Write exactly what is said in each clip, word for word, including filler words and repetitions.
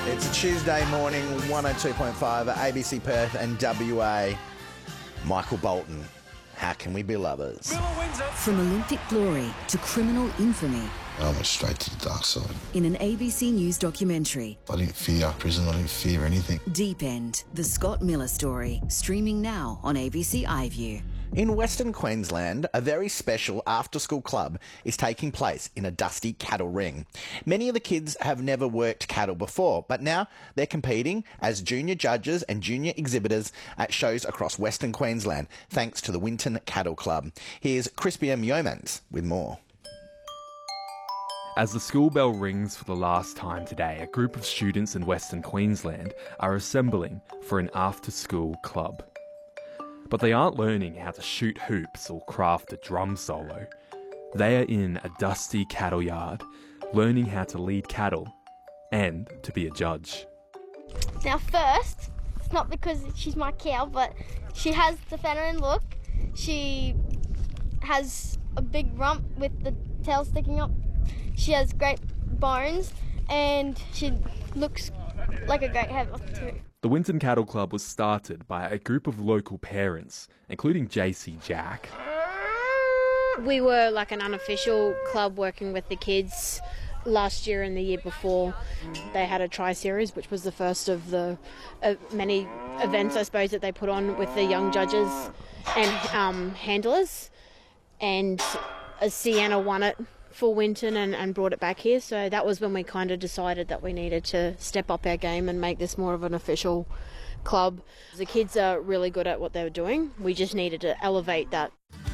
It's a Tuesday morning, one oh two point five at A B C Perth and W A. Michael Bolton, how can we be lovers? From Olympic glory to criminal infamy. I went straight to the dark side. In an A B C News documentary. I didn't fear prison, I didn't fear anything. Deep End, the Scott Miller story, streaming now on A B C iView. In Western Queensland, a very special after-school club is taking place in a dusty cattle ring. Many of the kids have never worked cattle before, but now they're competing as junior judges and junior exhibitors at shows across Western Queensland, thanks to the Winton Cattle Club. Here's Crispium Yeomans with more. As the school bell rings for the last time today, a group of students in Western Queensland are assembling for an after-school club. But they aren't learning how to shoot hoops or craft a drum solo. They are in a dusty cattle yard, learning how to lead cattle and to be a judge. Now first, it's not because she's my cow, but she has the feminine look. She has a big rump with the tail sticking up. She has great bones and she looks like a great heifer too. The Winton Cattle Club was started by a group of local parents, including J C Jack. We were like an unofficial club working with the kids last year and the year before. They had a tri-series, which was the first of the uh, many events, I suppose, that they put on with the young judges and um, handlers. And uh, Sienna won it for Winton and, and brought it back here, so that was when we kind of decided that we needed to step up our game and make this more of an official club. The kids are really good at what they were doing, we just needed to elevate that.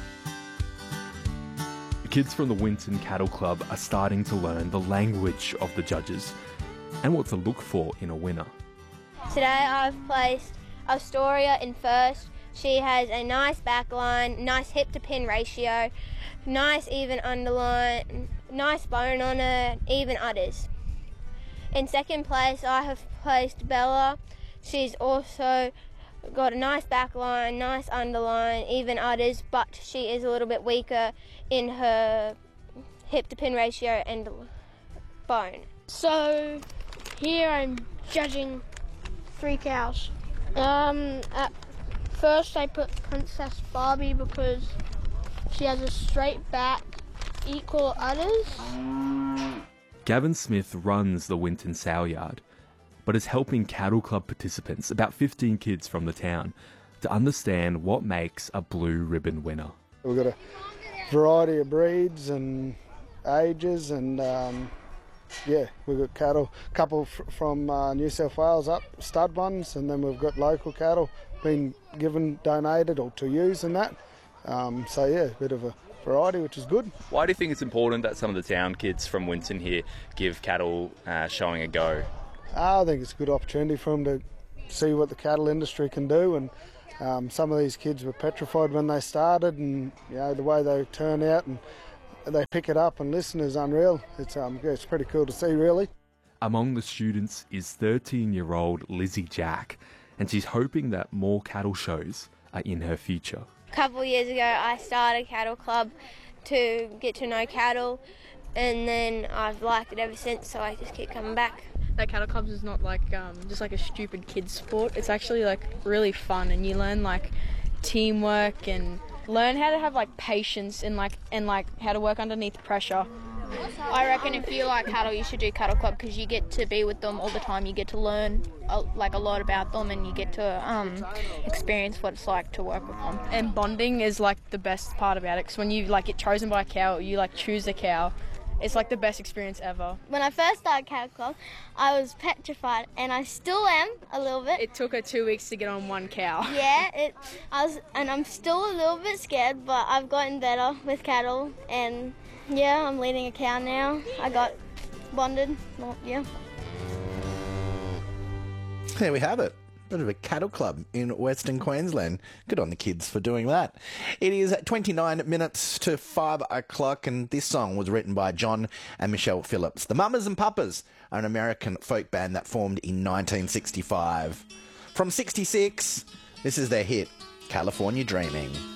The kids from the Winton Cattle Club are starting to learn the language of the judges and what to look for in a winner. Today I've placed Astoria in first. She has a nice back line, nice hip to pin ratio, nice even underline, nice bone on her, even udders. In second place I have placed Bella. She's also got a nice back line, nice underline, even udders, but she is a little bit weaker in her hip to pin ratio and bone. So here I'm judging three cows. Um, at First I put Princess Barbie because she has a straight back, equal udders. Gavin Smith runs the Winton Sow Yard, but is helping Cattle Club participants, about fifteen kids from the town, to understand what makes a blue ribbon winner. We've got a variety of breeds and ages, and um, yeah, we've got cattle, a couple f from uh, New South Wales up, stud ones, and then we've got local cattle been given, donated or to use and that. Um, so yeah, a bit of a variety, which is good. Why do you think it's important that some of the town kids from Winton here give cattle uh, showing a go? I think it's a good opportunity for them to see what the cattle industry can do, and um, some of these kids were petrified when they started, and you know the way they turn out and they pick it up and listen is unreal. It's um, yeah, it's pretty cool to see, really. Among the students is thirteen-year-old Lizzie Jack, and she's hoping that more cattle shows are in her future. A couple of years ago I started a cattle club to get to know cattle, and then I've liked it ever since, so I just keep coming back. That cattle clubs is not like um, just like a stupid kids sport. It's actually like really fun, and you learn like teamwork and learn how to have like patience and like and like how to work underneath pressure. I reckon if you like cattle, you should do cattle club because you get to be with them all the time. You get to learn uh, like a lot about them, and you get to um, experience what it's like to work with them. And bonding is like the best part about it, because when you like get chosen by a cow, you like choose a cow. It's like the best experience ever. When I first started cattle club, I was petrified, and I still am a little bit. It took her two weeks to get on one cow. Yeah, it. I was, and I'm still a little bit scared, but I've gotten better with cattle, and yeah, I'm leading a cow now. I got bonded. Well, yeah. There we have it. Bit of a cattle club in Western Queensland. Good on the kids for doing that. It is twenty-nine minutes to five o'clock, and this song was written by John and Michelle Phillips. The Mamas and Papas are an American folk band that formed in nineteen sixty-five. From sixty-six, this is their hit, California Dreaming.